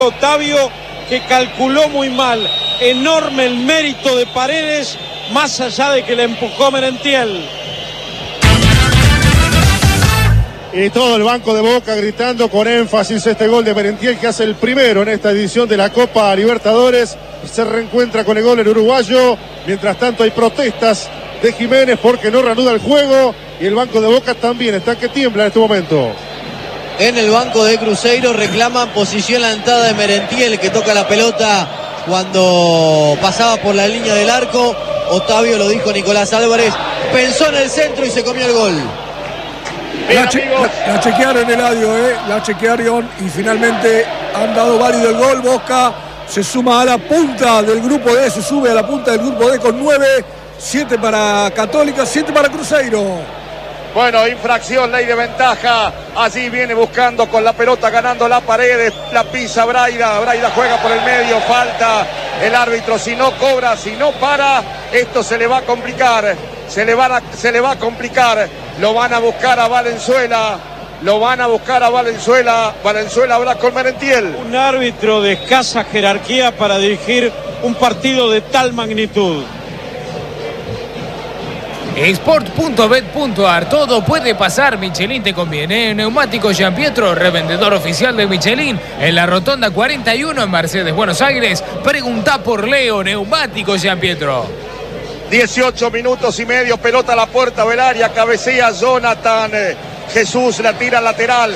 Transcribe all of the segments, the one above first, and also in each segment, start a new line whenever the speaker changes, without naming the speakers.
Otavio, que calculó muy mal. Enorme el mérito de Paredes, más allá de que le empujó Merentiel.
Y todo el banco de Boca gritando con énfasis este gol de Merentiel, que hace el primero en esta edición de la Copa Libertadores. Se reencuentra con el gol el uruguayo. Mientras tanto hay protestas de Jiménez porque no reanuda el juego. Y el banco de Boca también está que tiembla en este momento.
En el banco de Cruzeiro reclaman posición adelantada de Merentiel, que toca la pelota cuando pasaba por la línea del arco. Otavio, lo dijo Nicolás Álvarez, pensó en el centro y se comió el gol.
La chequearon, Eladio, la chequearon y finalmente han dado válido el gol. Boca se suma a la punta del grupo D, se sube a la punta del grupo D con 9, 7 para Católica, 7 para Cruzeiro.
Bueno, infracción, ley de ventaja. Allí viene buscando con la pelota, ganando la Paredes. La pisa Braida. Braida juega por el medio. Falta el árbitro. Si no cobra, si no para, esto se le va a complicar. Se le va a complicar. Lo van a buscar a Valenzuela. Valenzuela habla con Merentiel.
Un árbitro de escasa jerarquía para dirigir un partido de tal magnitud.
Sport.bet.ar, todo puede pasar, Michelin te conviene. Neumáticos Gianpietro, revendedor oficial de Michelin, en la Rotonda 41 en Mercedes, Buenos Aires. Pregunta por Leo, Neumáticos Gianpietro.
18 minutos y medio, pelota a la puerta del área, cabecea Jonathan. Jesús la tira lateral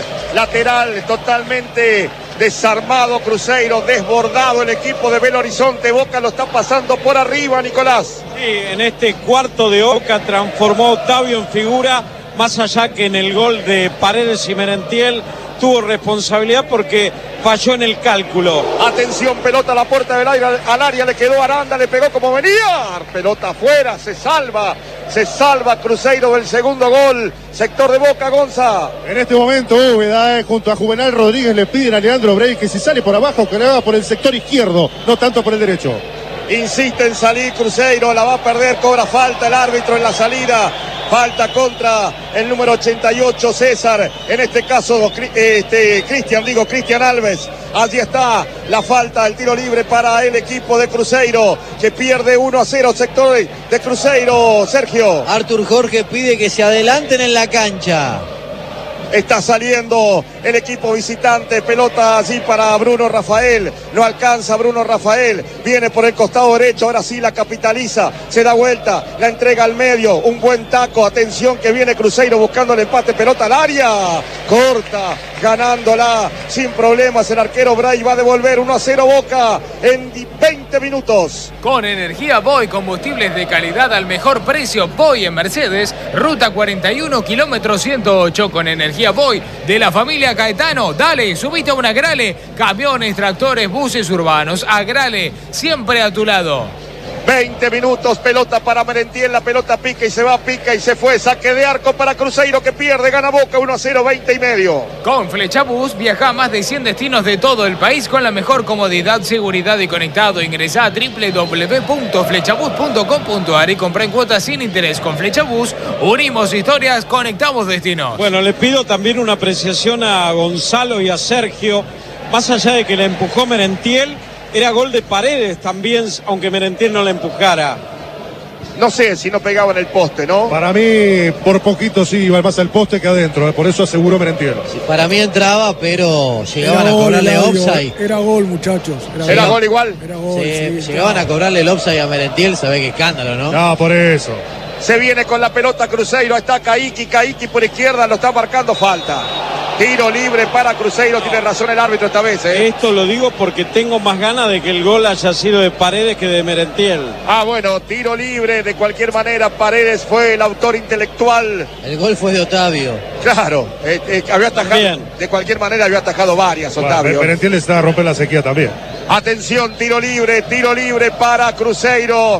totalmente desarmado Cruzeiro, desbordado el equipo de Belo Horizonte. Boca lo está pasando por arriba, Nicolás.
Sí, en este cuarto de Boca transformó a Otavio en figura, más allá que en el gol de Paredes y Merentiel tuvo responsabilidad porque falló en el cálculo.
Atención, pelota a la puerta del aire, al área, le quedó Aranda, le pegó como venía. Pelota afuera, se salva Cruzeiro del segundo gol. Sector de Boca, Gonza.
En este momento Úbeda, junto a Juvenal Rodríguez, le piden a Leandro Brey que si sale por abajo, que le haga por el sector izquierdo, no tanto por el derecho.
Insiste en salir Cruzeiro, la va a perder, cobra falta el árbitro en la salida. Falta contra el número 88, César. En este caso, Cristian Alves. Allí está la falta del tiro libre para el equipo de Cruzeiro, que pierde 1-0, sector de Cruzeiro. Sergio.
Artur Jorge pide que se adelanten en la cancha.
Está saliendo el equipo visitante, pelota allí para Bruno Rafael, no alcanza Bruno Rafael, viene por el costado derecho, ahora sí la capitaliza, se da vuelta, la entrega al medio, un buen taco, atención que viene Cruzeiro buscando el empate, pelota al área, corta, ganándola sin problemas, el arquero Bray va a devolver 1-0 Boca en 20 minutos.
Con energía Voy, combustibles de calidad al mejor precio, Voy en Mercedes, ruta 41, kilómetro 108, con energía Voy de la familia Caetano. Dale, subite a una Agrale, camiones, tractores, buses urbanos. Agrale, siempre a tu lado.
20 minutos, pelota para Merentiel, la pelota pica y se fue, saque de arco para Cruzeiro que pierde, gana Boca 1-0, 20 y medio.
Con Flechabús viaja a más de 100 destinos de todo el país con la mejor comodidad, seguridad y conectado. Ingresá a www.flechabús.com.ar y comprá en cuotas sin interés. Con Flechabús unimos historias, conectamos destinos.
Bueno, le pido también una apreciación a Gonzalo y a Sergio, más allá de que le empujó Merentiel. Era gol de Paredes también, aunque Merentiel no la empujara.
No sé si no pegaba en el poste, ¿no?
Para mí, por poquito sí iba más al poste que adentro, por eso aseguró Merentiel.
Sí, para mí entraba, pero llegaban a cobrarle offside.
Era gol, muchachos.
¿Era gol igual?
Era gol,
sí, llegaban a cobrarle el offside a Merentiel, sabe qué escándalo, ¿no?
No, por eso.
Se viene con la pelota Cruzeiro, está Caiki por izquierda, lo está marcando falta. Tiro libre para Cruzeiro, tiene razón el árbitro esta vez.
Esto lo digo porque tengo más ganas de que el gol haya sido de Paredes que de Merentiel.
Bueno, tiro libre, de cualquier manera Paredes fue el autor intelectual.
El gol fue de Otavio.
Claro, había atajado, de cualquier manera había atajado varias, Otavio.
Merentiel está a romper la sequía también.
Atención, tiro libre para Cruzeiro.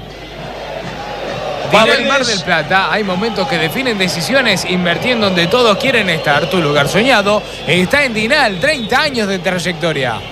En el Mar del Plata hay momentos que definen decisiones. Invertir en donde todos quieren estar. Tu lugar soñado está en Dinal, 30 años de trayectoria.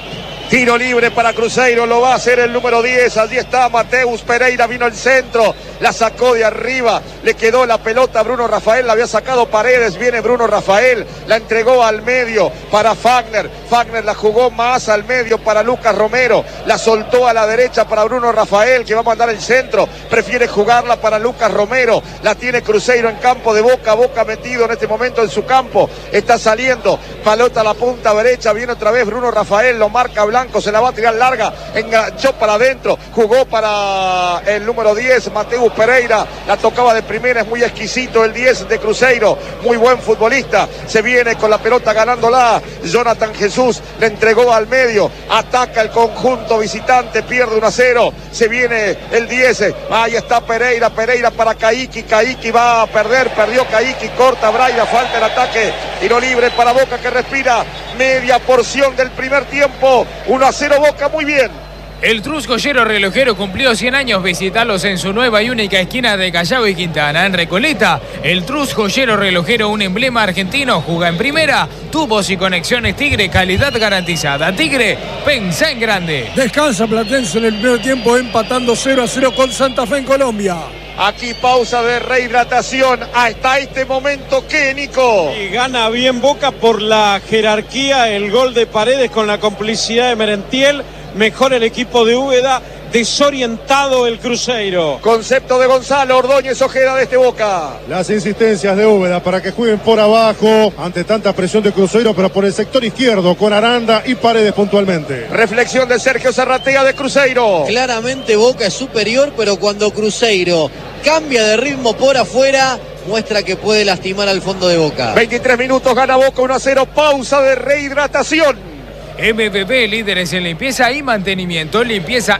Tiro libre para Cruzeiro, lo va a hacer el número 10. Allí está Mateus Pereira, vino el centro, la sacó de arriba, le quedó la pelota a Bruno Rafael, la había sacado Paredes, viene Bruno Rafael, la entregó al medio para Fagner. Fagner la jugó más al medio para Lucas Romero, la soltó a la derecha para Bruno Rafael, que va a mandar el centro, prefiere jugarla para Lucas Romero, la tiene Cruzeiro en campo de Boca, Boca metido en este momento en su campo, está saliendo, pelota a la punta derecha, viene otra vez Bruno Rafael, lo marca Blanco, se la va a tirar larga, enganchó para adentro, jugó para el número 10, Mateus Pereira, la tocaba de primera, es muy exquisito el 10 de Cruzeiro, muy buen futbolista, se viene con la pelota ganándola, Jonathan Jesús le entregó al medio, ataca el conjunto visitante, pierde 1-0, se viene el 10, ahí está Pereira para Caiki, Caiki va a perder, perdió Caiki, corta Braida, falta el ataque, tiro libre para Boca que respira, media porción del primer tiempo, 1-0 Boca, muy bien.
El Trus Joyero Relojero cumplió 100 años. Visitarlos en su nueva y única esquina de Callao y Quintana. En Recoleta, el Trus Joyero Relojero, un emblema argentino, juega en primera. Tubos y conexiones Tigre, calidad garantizada. Tigre, pensá en grande.
Descansa Platense en el primer tiempo, empatando 0-0 con Santa Fe en Colombia.
Aquí pausa de rehidratación. Hasta este momento, ¿qué, Nico?
Y gana bien Boca por la jerarquía, el gol de Paredes con la complicidad de Merentiel. Mejor el equipo de Úbeda, desorientado el Cruzeiro.
Concepto de Gonzalo Ordóñez Ojeda de este Boca.
Las insistencias de Úbeda para que jueguen por abajo ante tanta presión de Cruzeiro, pero por el sector izquierdo con Aranda y Paredes puntualmente.
Reflexión de Sergio Zarratea de Cruzeiro.
Claramente Boca es superior, pero cuando Cruzeiro cambia de ritmo por afuera, muestra que puede lastimar al fondo de Boca.
23 minutos, gana Boca 1-0, pausa de rehidratación.
MBB, líderes en limpieza y mantenimiento. Limpieza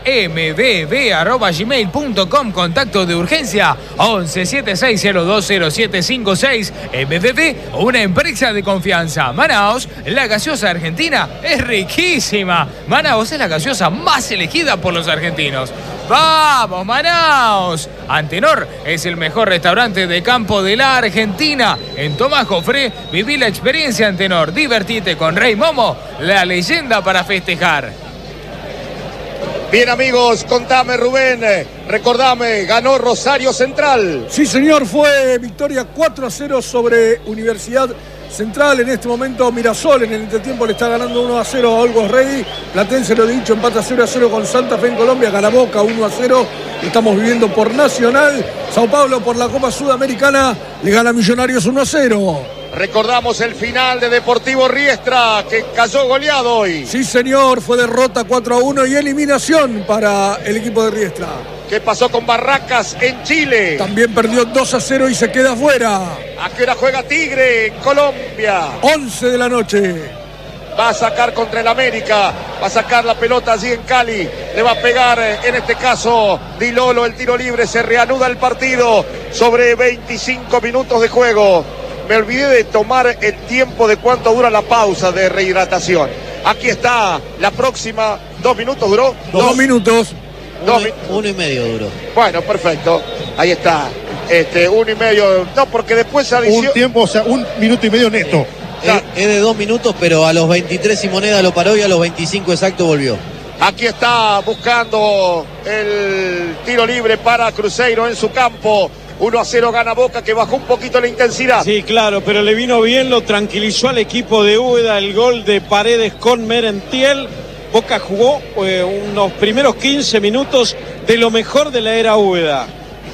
mbb@gmail.com. Contacto de urgencia 1176020756. MBB, una empresa de confianza. Manaos, la gaseosa argentina es riquísima. Manaos es la gaseosa más elegida por los argentinos. ¡Vamos, Manaos! Antenor es el mejor restaurante de campo de la Argentina. En Tomás Jofré, viví la experiencia Antenor. Divertite con Rey Momo, la leyenda para festejar.
Bien, amigos, contame, Rubén, recordame, ganó Rosario Central.
Sí, señor, fue victoria 4-0 sobre Universidad Central. En este momento Mirasol en el entretiempo le está ganando 1-0 a Olgos Ready. Platense, lo he dicho, empata 0-0 con Santa Fe en Colombia. Gana Boca 1-0. Estamos viviendo por Nacional. Sao Paulo por la Copa Sudamericana le gana Millonarios 1-0.
Recordamos el final de Deportivo Riestra, que cayó goleado hoy.
Sí, señor, fue derrota 4-1 y eliminación para el equipo de Riestra.
¿Qué pasó con Barracas en Chile?
También perdió 2-0 y se queda afuera.
¿A qué hora juega Tigre en Colombia?
11 de la noche.
Va a sacar contra el América, va a sacar la pelota allí en Cali, le va a pegar en este caso Di Lolo, el tiro libre, se reanuda el partido sobre 25 minutos de juego. Me olvidé de tomar el tiempo de cuánto dura la pausa de rehidratación. Aquí está la próxima. 2 minutos duró.
2 minutos.
1 y medio duró.
Bueno, perfecto. Ahí está. 1 y medio. No, porque después se adicionó.
Un tiempo, o sea, 1 minuto y medio neto.
Es de 2 minutos, pero a los 23 y Moneda lo paró y a los 25 exacto volvió.
Aquí está buscando el tiro libre para Cruzeiro en su campo. 1-0 gana Boca, que bajó un poquito la intensidad.
Sí, claro, pero le vino bien, lo tranquilizó al equipo de Úbeda el gol de Paredes con Merentiel. Boca jugó unos primeros 15 minutos de lo mejor de la era Úbeda.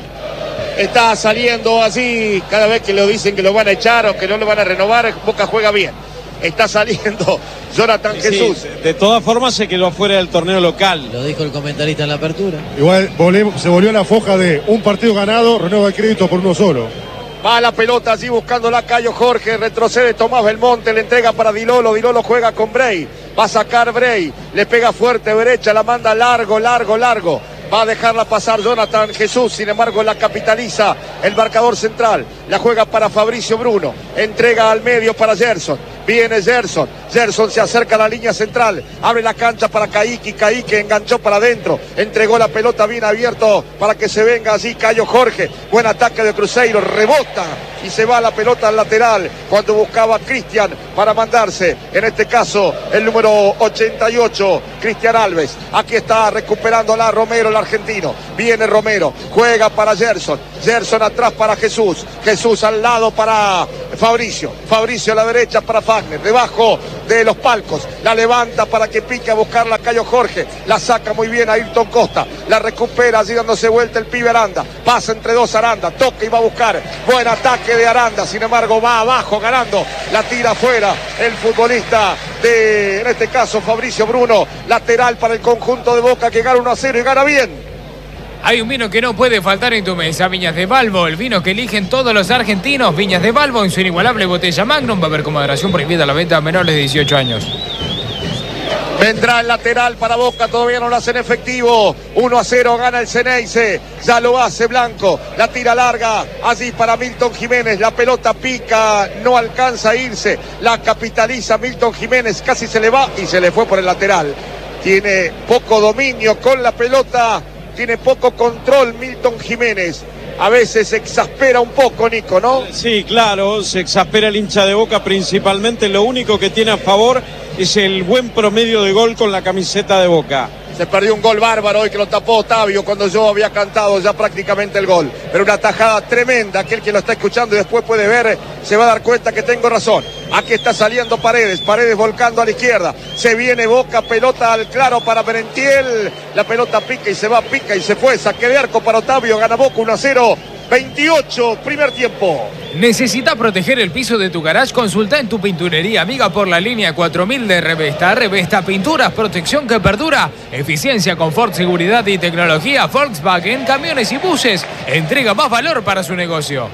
Está saliendo así, cada vez que lo dicen que lo van a echar o que no lo van a renovar, Boca juega bien. Está saliendo Jonathan Jesús.
Sí, de todas formas se quedó afuera del torneo local.
Lo dijo el comentarista en la apertura.
Igual se volvió a la foja de un partido ganado, renueva el crédito por uno solo.
Va la pelota allí buscándola Cayo Jorge, retrocede Tomás Belmonte, le entrega para Di Lolo juega con Bray, va a sacar Bray, le pega fuerte derecha, la manda largo. Va a dejarla pasar Jonathan Jesús, sin embargo la capitaliza el marcador central. La juega para Fabricio Bruno, entrega al medio para Gerson. Viene Gerson, Gerson se acerca a la línea central, abre la cancha para Kaique, Kaique enganchó para adentro, entregó la pelota bien abierto para que se venga allí Caio Jorge. Buen ataque de Cruzeiro, rebota y se va la pelota al lateral cuando buscaba Cristian para mandarse, en este caso el número 88, Cristian Alves. Aquí está recuperándola Romero, el argentino. Viene Romero, juega para Gerson, Gerson atrás para Jesús, Jesús al lado para Fabricio, Fabricio a la derecha para Fagner, debajo de los palcos, la levanta para que pique a buscarla a Caio Jorge, la saca muy bien a Ayrton Costa, la recupera allí dándose vuelta el pibe Aranda, pasa entre dos Aranda, toca y va a buscar, buen ataque de Aranda, sin embargo va abajo ganando, la tira afuera el futbolista de, en este caso Fabricio Bruno, lateral para el conjunto de Boca que gana 1-0 y gana bien.
Hay un vino que no puede faltar en tu mesa, Viñas de Balbo, el vino que eligen todos los argentinos. Viñas de Balbo en su inigualable botella Magnum. Va a haber con moderación prohibida la venta a menores de 18 años.
Vendrá el lateral para Boca, todavía no lo hacen efectivo. 1-0 gana el Ceneice, ya lo hace Blanco, la tira larga, allí para Milton Jiménez, la pelota pica, no alcanza a irse, la capitaliza Milton Jiménez, casi se le va y se le fue por el lateral. Tiene poco dominio con la pelota, tiene poco control Milton Jiménez. A veces se exaspera un poco, Nico, ¿no?
Sí, claro, se exaspera el hincha de Boca principalmente. Lo único que tiene a favor es el buen promedio de gol con la camiseta de Boca.
Se perdió un gol bárbaro hoy que lo tapó Otavio cuando yo había cantado ya prácticamente el gol. Pero una tajada tremenda, aquel que lo está escuchando y después puede ver, se va a dar cuenta que tengo razón. Aquí está saliendo Paredes, Paredes volcando a la izquierda. Se viene Boca, pelota al claro para Merentiel. La pelota pica y se va, pica y se fue. Saque de arco para Otavio, gana Boca 1-0. 28, primer tiempo.
¿Necesita proteger el piso de tu garage? Consulta en tu pinturería amiga por la línea 4000 de Revesta. Revesta Pinturas, protección que perdura, eficiencia, confort, seguridad y tecnología. Volkswagen, camiones y buses. Entrega más valor para su negocio.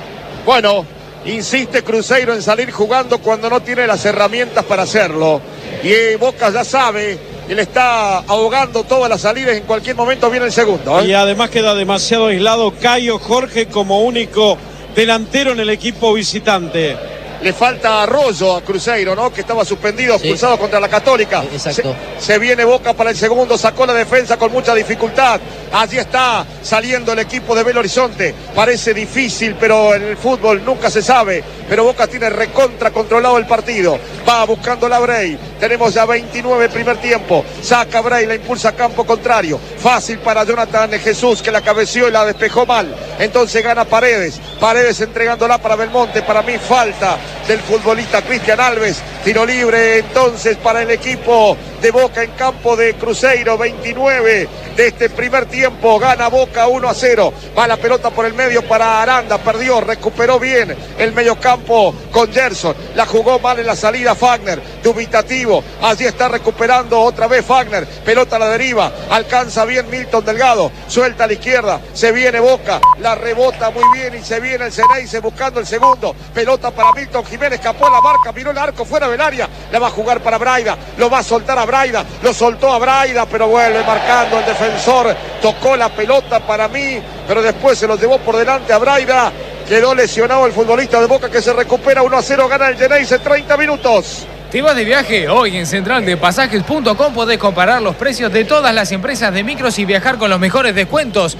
Bueno, insiste Cruzeiro en salir jugando cuando no tiene las herramientas para hacerlo. Y Boca ya sabe, él está ahogando todas las salidas, en cualquier momento viene el segundo.
Y además queda demasiado aislado Caio Jorge como único delantero en el equipo visitante.
Le falta Arroyo a Cruzeiro, ¿no? Que estaba suspendido, expulsado contra la Católica.
Exacto.
Se viene Boca para el segundo, sacó la defensa con mucha dificultad. Allí está saliendo el equipo de Belo Horizonte. Parece difícil, pero en el fútbol nunca se sabe. Pero Boca tiene recontra controlado el partido. Va buscando la Bray. Tenemos ya 29 primer tiempo. Saca Bray, la impulsa a campo contrario. Fácil para Jonathan Jesús, que la cabeció y la despejó mal. Entonces gana Paredes. Paredes entregándola para Belmonte. Para mí falta del futbolista Cristian Alves. Tiro libre entonces para el equipo de Boca en campo de Cruzeiro. 29 de este primer tiempo. Gana Boca 1-0. Va la pelota por el medio para Aranda. Perdió, recuperó bien el mediocampo con Gerson. La jugó mal en la salida Fagner. Dubitativo. Allí está recuperando otra vez Fagner. Pelota a la deriva. Alcanza bien Milton Delgado. Suelta a la izquierda. Se viene Boca. La rebota muy bien y se viene el Ceneice buscando el segundo. Pelota para Milton Jiménez. Escapó la marca. Miró el arco fuera del área. La va a jugar para Braida. Lo va a soltar a Braida. Lo soltó a Braida, pero vuelve marcando el defensor. Tocó la pelota para mí, pero después se lo llevó por delante a Braida. Quedó lesionado el futbolista de Boca que se recupera. 1-0, gana el Ceneice, 30 minutos.
¿Te vas de viaje? Hoy en centraldepasajes.com podés comparar los precios de todas las empresas de micros y viajar con los mejores descuentos.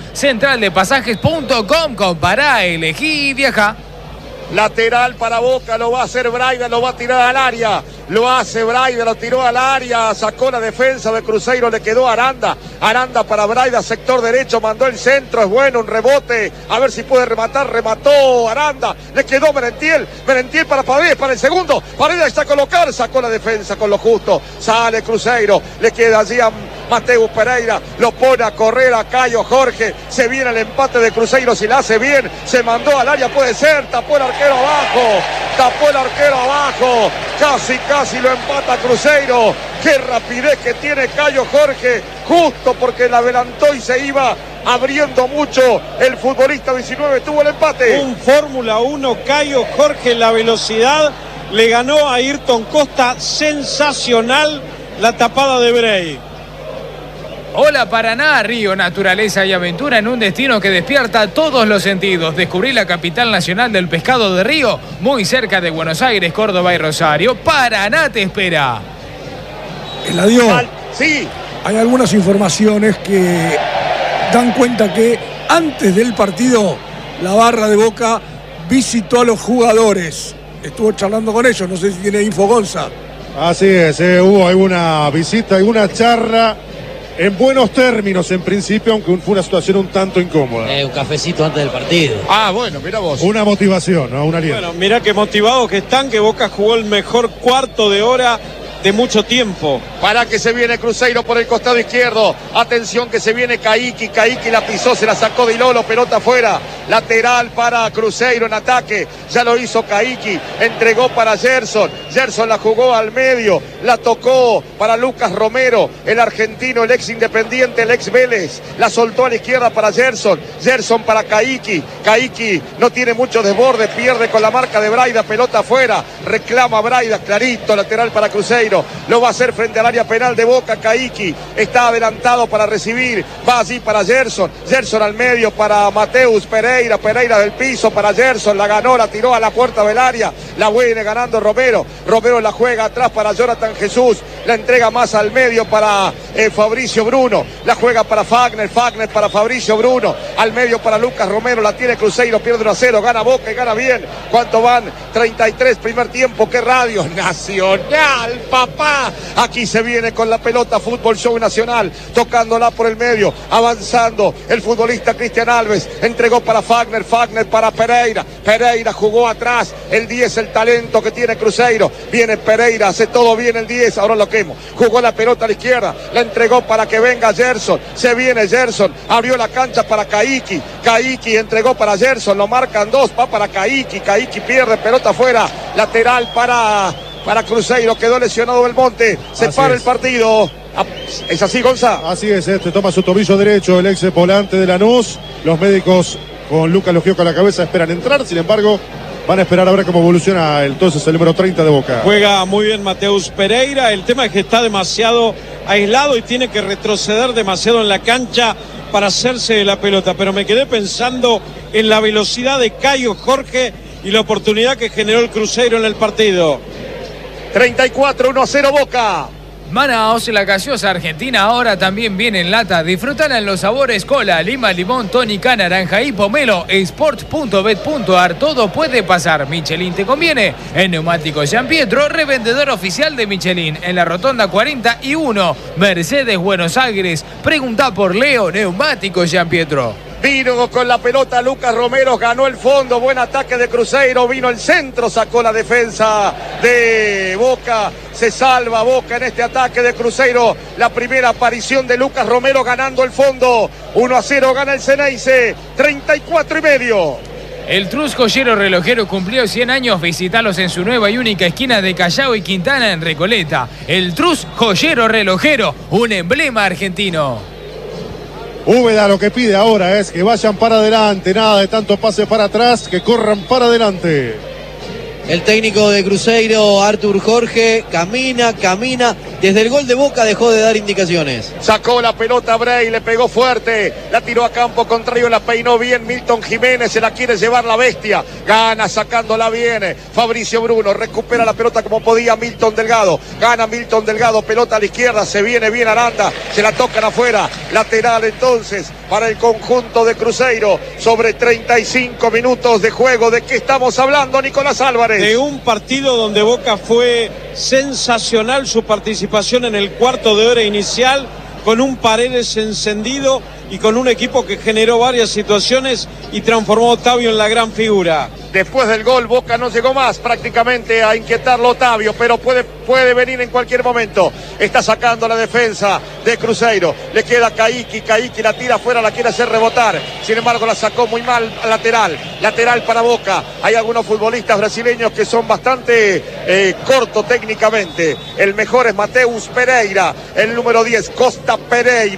Centraldepasajes.com, compará, elegí y viaja.
Lateral para Boca, lo va a hacer Braida, lo va a tirar al área. Lo hace Braida, lo tiró al área, sacó la defensa de Cruzeiro, le quedó Aranda. Aranda para Braida, sector derecho, mandó el centro, es bueno, un rebote. A ver si puede rematar, remató Aranda. Le quedó Merentiel, Merentiel para Paredes, para el segundo. Paredes está a colocar, sacó la defensa con lo justo. Sale Cruzeiro, le queda allí a Mateus Pereira, lo pone a correr a Caio Jorge. Se viene el empate de Cruzeiro, si la hace bien, se mandó al área, puede ser, tapó el arquero abajo. Tapó el arquero abajo, casi lo empata Cruzeiro. Qué rapidez que tiene Caio Jorge, justo porque la adelantó y se iba abriendo mucho el futbolista 19, tuvo el empate.
Un Fórmula 1, Caio Jorge, la velocidad, le ganó a Ayrton Costa, sensacional la tapada de Bray.
Hola Paraná, río, naturaleza y aventura en un destino que despierta todos los sentidos. Descubrí la capital nacional del pescado de río, muy cerca de Buenos Aires, Córdoba y Rosario. Paraná te espera.
Eladio,
Sí.
hay algunas informaciones que dan cuenta que antes del partido la barra de Boca visitó a los jugadores. Estuvo charlando con ellos, no sé si tiene info Gonza.
Así es, hubo alguna visita, alguna charla en buenos términos en principio, aunque fue una situación un tanto incómoda.
Un cafecito antes del partido.
Ah, bueno, mira vos.
Una motivación, ¿no? Un aliento.
Bueno, mirá qué motivados que están, que Boca jugó el mejor cuarto de hora de mucho tiempo.
Para que se viene Cruzeiro por el costado izquierdo. Atención que se viene Caíqui. Caíqui la pisó, se la sacó de Lolo, pelota afuera. Lateral para Cruzeiro en ataque. Ya lo hizo Caíqui. Entregó para Gerson. Gerson la jugó al medio. La tocó para Lucas Romero, el argentino, el ex Independiente, el ex Vélez. La soltó a la izquierda para Gerson. Gerson para Caíqui. Caíqui no tiene mucho desborde. Pierde con la marca de Braida. Pelota afuera. Reclama Braida. Clarito. Lateral para Cruzeiro. Lo va a hacer frente al área penal de Boca. Caíqui está adelantado para recibir. Va allí para Gerson. Gerson al medio para Mateus Pereira. Pereira del piso para Gerson. La ganó, la tiró a la puerta del área. La viene ganando Romero. Romero la juega atrás para Jonathan Jesús. La entrega más al medio para Fabricio Bruno. La juega para Fagner. Fagner para Fabricio Bruno. Al medio para Lucas Romero. La tiene Cruzeiro. Pierde 1-0. Gana Boca y gana bien. ¿Cuánto van? 33 primer tiempo. ¿Qué radio? Nacional, papá. Aquí se viene con la pelota Fútbol Show Nacional, tocándola por el medio, avanzando el futbolista Cristian Alves, entregó para Fagner, Fagner para Pereira, Pereira jugó atrás, el 10, el talento que tiene Cruzeiro, viene Pereira, hace todo bien el 10, ahora lo quemo, jugó la pelota a la izquierda, la entregó para que venga Gerson, se viene Gerson, abrió la cancha para Caíqui, Caíqui entregó para Gerson, lo marcan dos, va para Caíqui, Caíqui pierde, pelota afuera, lateral para Cruzeiro, quedó lesionado Belmonte, se para el partido. ¿Es así, Gonza?
Así es, toma su tobillo derecho el ex volante de Lanús. Los médicos con Lucas Logioco a la cabeza esperan entrar, sin embargo van a esperar a ver cómo evoluciona entonces el número 30 de Boca.
Juega muy bien Mateus Pereira, el tema es que está demasiado aislado y tiene que retroceder demasiado en la cancha para hacerse de la pelota, pero me quedé pensando en la velocidad de Caio Jorge y la oportunidad que generó el Cruzeiro en el partido.
34, 1-0 Boca.
Manaos, la gaseosa argentina ahora también viene en lata. Disfrutala en los sabores cola, lima, limón, tónica, naranja y pomelo. Sport.bet.ar, todo puede pasar. Michelin te conviene. En Neumáticos Gian Pietro, revendedor oficial de Michelin. En la Rotonda 41, Mercedes, Buenos Aires. Pregunta por Leo, Neumáticos Gian Pietro.
Vino con la pelota Lucas Romero, ganó el fondo, buen ataque de Cruzeiro, vino el centro, sacó la defensa de Boca, se salva Boca en este ataque de Cruzeiro, la primera aparición de Lucas Romero ganando el fondo, 1-0 gana el Ceneice, 34 y medio.
El Trus Joyero Relojero cumplió 100 años, visitalos en su nueva y única esquina de Callao y Quintana en Recoleta. El Trus Joyero Relojero, un emblema argentino.
Úbeda lo que pide ahora es que vayan para adelante, nada de tanto pase para atrás, que corran para adelante.
El técnico de Cruzeiro, Artur Jorge, camina. Desde el gol de Boca dejó de dar indicaciones.
Sacó la pelota Bray, le pegó fuerte, la tiró a campo contrario, la peinó bien Milton Jiménez, se la quiere llevar la bestia, gana sacándola bien Fabricio Bruno, recupera la pelota como podía Milton Delgado, gana Milton Delgado, pelota a la izquierda, se viene bien Aranda, se la tocan afuera, lateral entonces para el conjunto de Cruzeiro, sobre 35 minutos de juego. ¿De qué estamos hablando, Nicolás Álvarez?
De un partido donde Boca fue sensacional su participación en el cuarto de hora inicial, con un Paredes encendido y con un equipo que generó varias situaciones y transformó a Otavio en la gran figura.
Después del gol, Boca no llegó más prácticamente a inquietarlo Otavio, pero puede venir en cualquier momento. Está sacando la defensa de Cruzeiro. Le queda Caíqui la tira afuera, la quiere hacer rebotar. Sin embargo, la sacó muy mal lateral para Boca. Hay algunos futbolistas brasileños que son bastante cortos técnicamente. El mejor es Mateus Pereira, el número 10, Costa Pereira.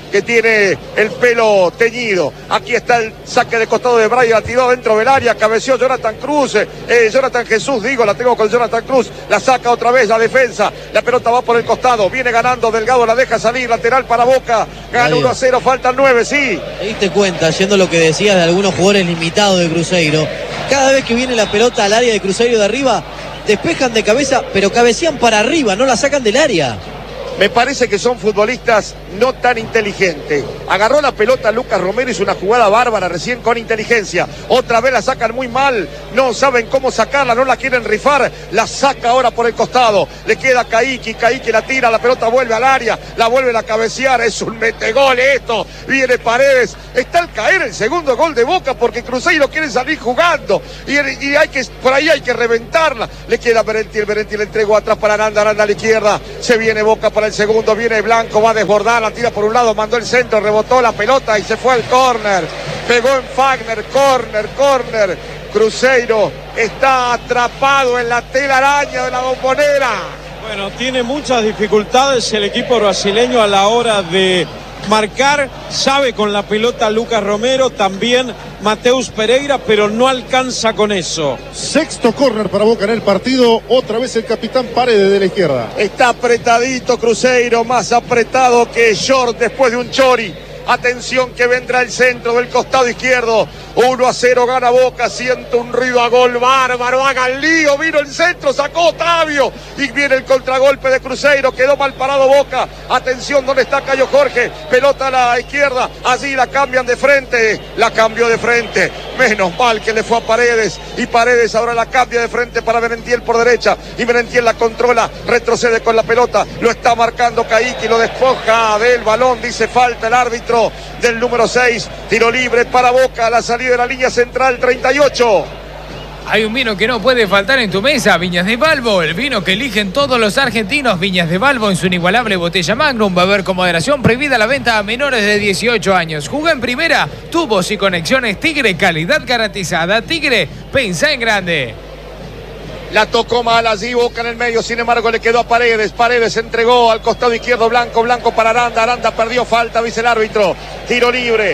que tiene el pelo teñido. Aquí está el saque de costado de Brian, la tiró dentro del área, cabeció Jonathan Cruz, Jonathan Jesús, la tengo con Jonathan Cruz, la saca otra vez la defensa, la pelota va por el costado, viene ganando Delgado, la deja salir, lateral para Boca, gana 1-0, faltan 9, sí.
¿Te diste cuenta, yendo lo que decías de algunos jugadores limitados de Cruzeiro? Cada vez que viene la pelota al área de Cruzeiro de arriba, despejan de cabeza, pero cabecean para arriba, no la sacan del área.
Me parece que son futbolistas no tan inteligentes. Agarró la pelota Lucas Romero, hizo una jugada bárbara recién con inteligencia. Otra vez la sacan muy mal, no saben cómo sacarla, no la quieren rifar. La saca ahora por el costado. Le queda Caíque la tira, la pelota vuelve al área, la vuelve a cabecear. Es un metegol esto. Viene Paredes. Está al caer el segundo gol de Boca porque Cruzeiro quiere salir jugando. Y hay que, por ahí hay que reventarla. Le queda Berentiel le entregó atrás para Aranda a la izquierda. Se viene Boca para el segundo, viene Blanco, va a desbordar, la tira por un lado, mandó el centro, rebotó la pelota y se fue al córner, pegó en Fagner, córner, Cruzeiro está atrapado en la telaraña de la Bombonera.
Bueno, tiene muchas dificultades el equipo brasileño a la hora de marcar, sabe con la pelota Lucas Romero, también Mateus Pereira, pero no alcanza con eso.
Sexto córner para Boca en el partido, otra vez el capitán Paredes de la izquierda.
Está apretadito Cruzeiro, más apretado que Short después de un chori. Atención que vendrá el centro del costado izquierdo. 1-0 gana Boca, siente un ruido a gol bárbaro, haga el lío, vino el centro, sacó Otavio y viene el contragolpe de Cruzeiro, quedó mal parado Boca. Atención, ¿dónde está Cayo Jorge? Pelota a la izquierda, allí la cambian de frente, la cambió de frente. Menos mal que le fue a Paredes y Paredes ahora la cambia de frente para Berentiel por derecha y Berentiel la controla, retrocede con la pelota, lo está marcando Caíque y lo despoja del balón, dice falta el árbitro del número 6, tiro libre para Boca a la salida de la línea central 38.
Hay un vino que no puede faltar en tu mesa, Viñas de Balbo, el vino que eligen todos los argentinos. Viñas de Balbo en su inigualable botella Magnum, beber con moderación, prohibida la venta a menores de 18 años. Jugá en primera, tubos y conexiones Tigre, calidad garantizada. Tigre, pensá en grande.
La tocó mal allí Boca en el medio, sin embargo le quedó a Paredes. Paredes entregó al costado izquierdo Blanco para Aranda. Aranda perdió falta, dice el árbitro. Tiro libre,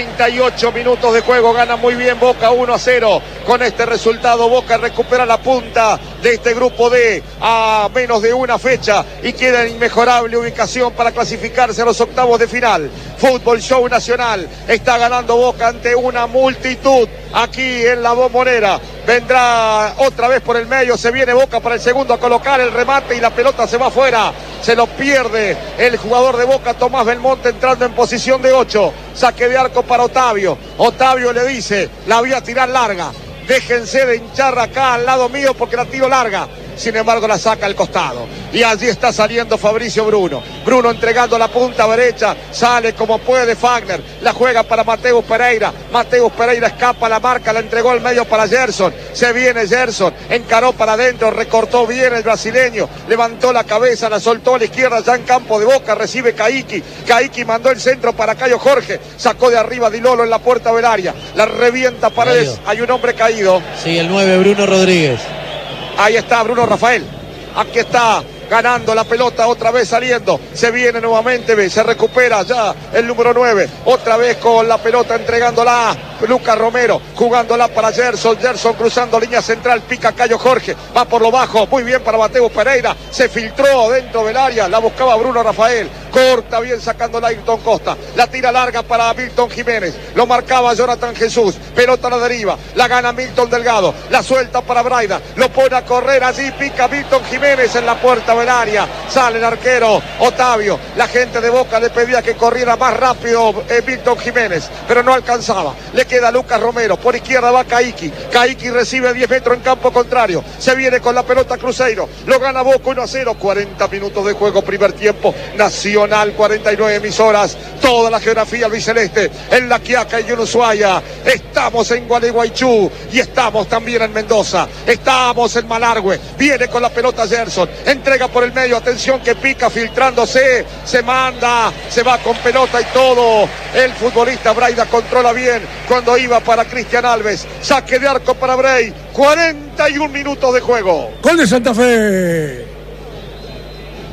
38 minutos de juego, gana muy bien Boca 1-0. Con este resultado Boca recupera la punta de este grupo D a menos de una fecha y queda en inmejorable ubicación para clasificarse a los octavos de final. Fútbol Show Nacional, está ganando Boca ante una multitud aquí en la Bombonera. Vendrá otra vez por el medio, se viene Boca para el segundo a colocar el remate y la pelota se va afuera. Se lo pierde el jugador de Boca, Tomás Belmonte, entrando en posición de 8. Saque de arco para Otavio. Otavio le dice, la voy a tirar larga. Déjense de hinchar acá al lado mío porque la tiro larga. Sin embargo la saca al costado y allí está saliendo Fabricio Bruno entregando la punta derecha, sale como puede Fagner, la juega para Mateus Pereira escapa, la marca, la entregó al medio para Gerson, se viene Gerson, encaró para adentro, recortó bien el brasileño, levantó la cabeza, la soltó a la izquierda ya en campo de Boca, recibe Caíque mandó el centro para Cayo Jorge, sacó de arriba Di Lolo en la puerta del área, la revienta Paredes, hay un hombre caído.
Sí, el 9 Bruno Rodríguez.
Ahí está Bruno Rafael, aquí está ganando la pelota, otra vez saliendo, se viene nuevamente, se recupera ya el número 9, otra vez con la pelota entregándola Lucas Romero, jugándola para Gerson cruzando línea central, pica Cayo Jorge, va por lo bajo, muy bien para Mateus Pereira, se filtró dentro del área, la buscaba Bruno Rafael, corta bien sacándola Ayrton Costa, la tira larga para Milton Jiménez, lo marcaba Jonathan Jesús, pelota a la deriva, la gana Milton Delgado, la suelta para Braida, lo pone a correr allí, pica Milton Jiménez en la puerta del área, sale el arquero Otavio, la gente de Boca le pedía que corriera más rápido Milton Jiménez, pero no alcanzaba, le queda Lucas Romero, por izquierda va Caíque recibe 10 metros en campo contrario, se viene con la pelota Cruzeiro, lo gana Boca 1-0, 40 minutos de juego, primer tiempo, Nacional 49 emisoras, toda la geografía albiceleste, en La Quiaca y en Ushuaia, estamos en Gualeguaychú y estamos también en Mendoza, estamos en Malargüe, viene con la pelota Gerson, entrega por el medio, atención que pica filtrándose, se manda, se va con pelota y todo, el futbolista Braida controla bien cuando iba para Cristian Alves, saque de arco para Bray, 41 minutos de juego.
Gol de Santa Fe.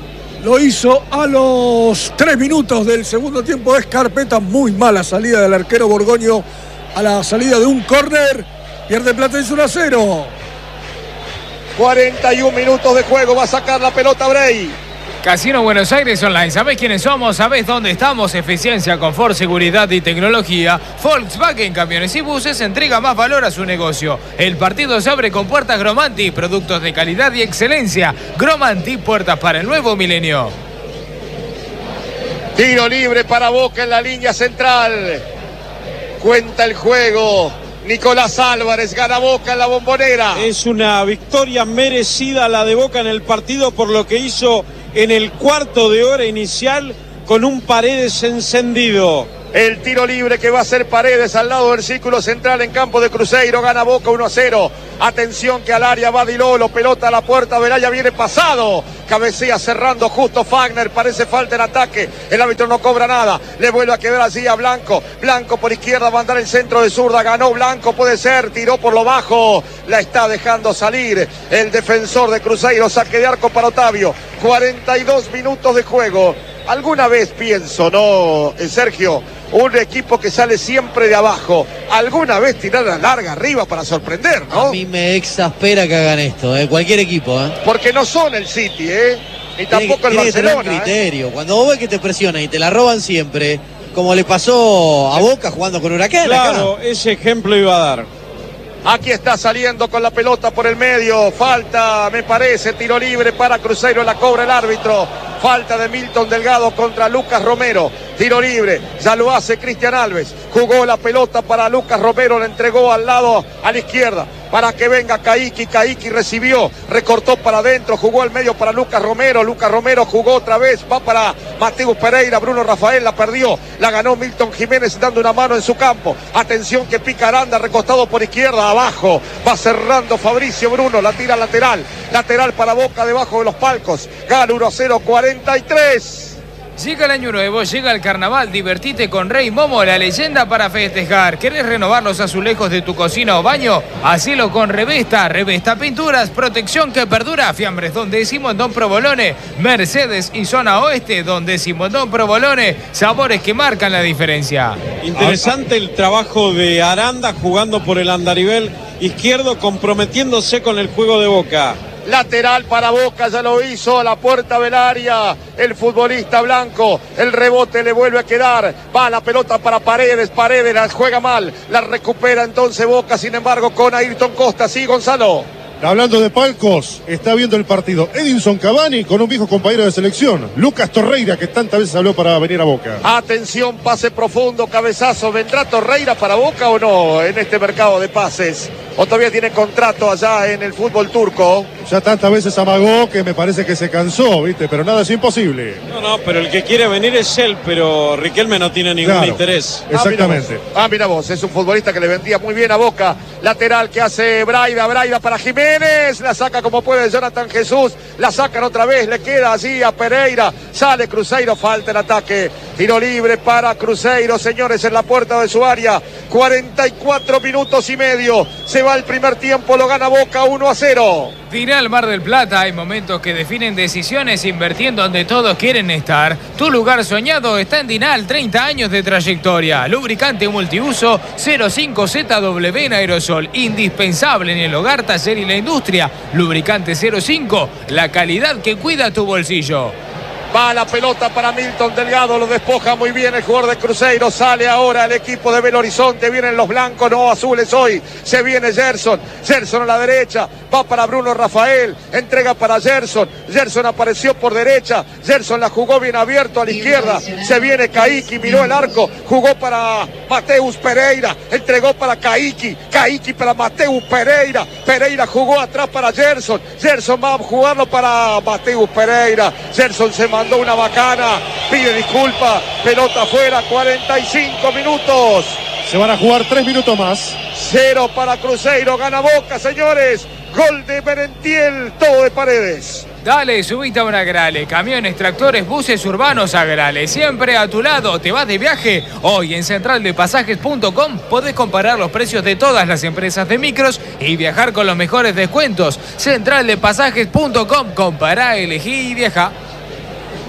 Lo hizo a los 3 minutos del segundo tiempo de Scarpetta. Muy mala salida del arquero Borgoño a la salida de un córner. Pierde Platense 1-0.
41 minutos de juego. Va a sacar la pelota Bray.
Casino Buenos Aires Online. ¿Sabés quiénes somos? ¿Sabés dónde estamos? Eficiencia, confort, seguridad y tecnología. Volkswagen Camiones y Buses entrega más valor a su negocio. El partido se abre con puertas Gromanti, productos de calidad y excelencia. Gromanti, puertas para el nuevo milenio.
Tiro libre para Boca en la línea central. Cuenta el juego. Nicolás Álvarez, gana Boca en la Bombonera.
Es una victoria merecida la de Boca en el partido por lo que hizo en el cuarto de hora inicial con un Paredes encendido.
El tiro libre que va a ser Paredes al lado del círculo central en campo de Cruzeiro. Gana Boca 1-0. Atención que al área va Di Lolo. Pelota a la puerta. Belaya viene pasado. Cabecea cerrando justo Fagner. Parece falta en ataque. El árbitro no cobra nada. Le vuelve a quedar así a Blanco. Blanco por izquierda. Va a andar el centro de zurda. Ganó Blanco. Puede ser. Tiró por lo bajo. La está dejando salir el defensor de Cruzeiro. Saque de arco para Otavio. 42 minutos de juego. Alguna vez pienso, ¿no, Sergio? Un equipo que sale siempre de abajo. Alguna vez tirar la larga arriba para sorprender, ¿no?
A mí me exaspera que hagan esto, cualquier equipo.
Porque no son el City, ni tampoco el Barcelona.
Tiene que tener criterio. Cuando vos ves que te presionan y te la roban siempre, como le pasó a Boca jugando con Huracán.
Claro,
acá.
ese ejemplo iba a dar.
Aquí está saliendo con la pelota por el medio. Falta, me parece, tiro libre para Cruzeiro. La cobra el árbitro. Falta de Milton Delgado contra Lucas Romero. Tiro libre, ya lo hace Cristian Alves. Jugó la pelota para Lucas Romero, la entregó al lado, a la izquierda, para que venga Caiki. Caiki recibió, recortó para adentro, jugó al medio para Lucas Romero. Lucas Romero jugó otra vez, va para Mateus Pereira. Bruno Rafael la perdió, la ganó Milton Jiménez dando una mano en su campo. Atención que pica Aranda, recostado por izquierda, abajo. Va cerrando Fabricio Bruno, la tira lateral. Lateral para Boca debajo de los palcos. Gana 1-0, 43.
Llega el año nuevo, llega el carnaval, divertite con Rey Momo, la leyenda para festejar. ¿Querés renovar los azulejos de tu cocina o baño? Hacelo con Revesta, Revesta Pinturas, protección que perdura. Fiambres Don Décimo en Don Provolone, Mercedes y Zona Oeste, Don Décimo en Don Provolone, sabores que marcan la diferencia.
Interesante el trabajo de Aranda jugando por el andarivel izquierdo, comprometiéndose con el juego de Boca.
Lateral para Boca, ya lo hizo a la puerta del área el futbolista Blanco. El rebote le vuelve a quedar. Va la pelota para Paredes. Paredes la juega mal. La recupera entonces Boca, sin embargo, con Ayrton Costa. Sí, Gonzalo.
Hablando de palcos, está viendo el partido Edinson Cavani con un viejo compañero de selección, Lucas Torreira, que tantas veces habló para venir a Boca.
Atención, pase profundo, cabezazo. ¿Vendrá Torreira para Boca o no en este mercado de pases? ¿O todavía tiene contrato allá en el fútbol turco?
Ya tantas veces amagó que me parece que se cansó, ¿viste? Pero nada es imposible.
No, pero el que quiere venir es él, pero Riquelme no tiene ningún interés.
Exactamente.
Mira vos, es un futbolista que le vendría muy bien a Boca. Lateral que hace Braida para Jiménez. La saca como puede Jonathan Jesús. La sacan otra vez, le queda así a Pereira. Sale Cruzeiro, falta el ataque. Tiro libre para Cruzeiro, señores, en la puerta de su área. 44 minutos y medio. Se va el primer tiempo, lo gana Boca 1-0.
Final Mar del Plata, hay momentos que definen decisiones invirtiendo donde todos quieren estar. Tu lugar soñado está en Dinal, 30 años de trayectoria. Lubricante multiuso 05ZW en aerosol, indispensable en el hogar, taller y la industria. Lubricante 05, la calidad que cuida tu bolsillo.
Va la pelota para Milton Delgado, lo despoja muy bien el jugador de Cruzeiro. Sale ahora el equipo de Belo Horizonte, vienen los blancos, no azules hoy. Se viene Gerson a la derecha, va para Bruno Rafael, entrega para Gerson apareció por derecha, Gerson la jugó bien abierto a la izquierda. Se viene Caiki, miró el arco, jugó para Mateus Pereira, entregó para Caiki para Mateus Pereira. Pereira jugó atrás para Gerson va a jugarlo para Mateus Pereira. Gerson se mandó una bacana, pide disculpas, pelota afuera, 45 minutos.
Se van a jugar 3 minutos más.
0 para Cruzeiro, gana Boca, señores. Gol de Merentiel, todo de Paredes.
Dale, subite a una Agrale, camiones, tractores, buses urbanos Agrale, siempre a tu lado. ¿Te vas de viaje? Hoy en centraldepasajes.com podés comparar los precios de todas las empresas de micros y viajar con los mejores descuentos. Centraldepasajes.com, compará, elegí y viaja.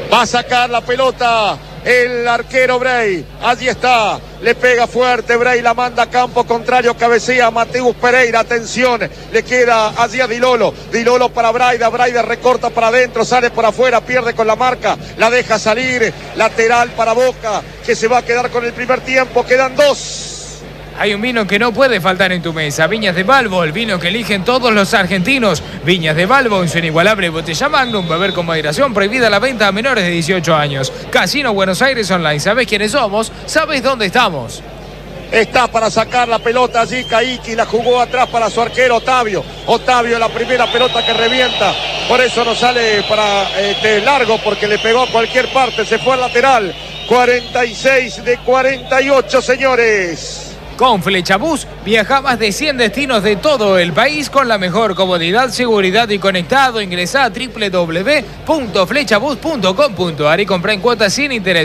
Va a sacar la pelota el arquero Bray. Allí está. Le pega fuerte Bray. La manda a campo contrario. Cabecea Mateus Pereira. Atención. Le queda allí a Dilolo. Dilolo para Braida. Braida recorta para adentro. Sale por afuera. Pierde con la marca. La deja salir. Lateral para Boca, que se va a quedar con el primer tiempo. Quedan 2.
Hay un vino que no puede faltar en tu mesa. Viñas de Balbo, el vino que eligen todos los argentinos. Viñas de Balbo en su inigualable botella Magnum. Beber con moderación. Prohibida la venta a menores de 18 años. Casino Buenos Aires Online. ¿Sabés quiénes somos? ¿Sabés dónde estamos?
Está para sacar la pelota allí Caiki, la jugó atrás para su arquero Otavio. Otavio, la primera pelota que revienta. Por eso no sale para largo, porque le pegó a cualquier parte. Se fue al lateral. 46 de 48, señores.
Con Flechabús viaja a más de 100 destinos de todo el país con la mejor comodidad, seguridad y conectado. Ingresá a www.flechabus.com.ar y comprá en cuotas sin interés.